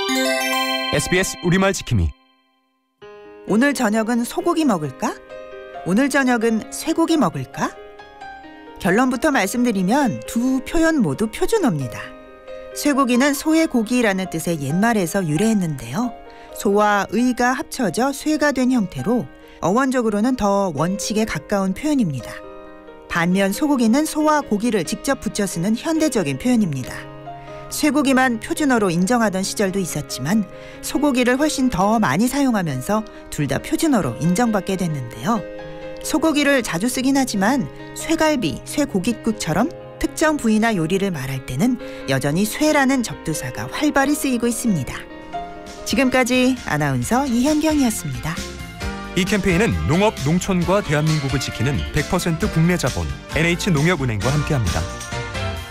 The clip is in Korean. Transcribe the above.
SBS 우리말 지킴이. 오늘 저녁은 소고기 먹을까? 오늘 저녁은 쇠고기 먹을까? 결론부터 말씀드리면 두 표현 모두 표준어입니다. 쇠고기는 소의 고기라는 뜻의 옛말에서 유래했는데요. 소와 의가 합쳐져 쇠가 된 형태로 어원적으로는 더 원칙에 가까운 표현입니다. 반면 소고기는 소와 고기를 직접 붙여 쓰는 현대적인 표현입니다. 쇠고기만 표준어로 인정하던 시절도 있었지만 소고기를 훨씬 더 많이 사용하면서 둘 다 표준어로 인정받게 됐는데요. 소고기를 자주 쓰긴 하지만 쇠갈비, 쇠고깃국처럼 특정 부위나 요리를 말할 때는 여전히 쇠라는 접두사가 활발히 쓰이고 있습니다. 지금까지 아나운서 이현경이었습니다. 이 캠페인은 농업, 농촌과 대한민국을 지키는 100% 국내 자본 NH농협은행과 함께합니다.